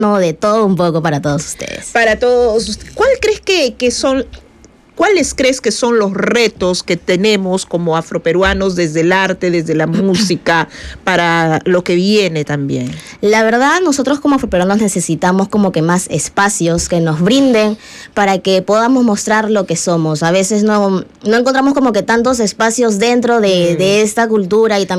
No, de todo un poco para todos ustedes. Para todos, ¿cuáles crees que son los retos que tenemos como afroperuanos desde el arte, desde la música, para lo que viene también? La verdad, nosotros como afroperuanos necesitamos como que más espacios que nos brinden para que podamos mostrar lo que somos. A veces no encontramos como que tantos espacios dentro de esta cultura y también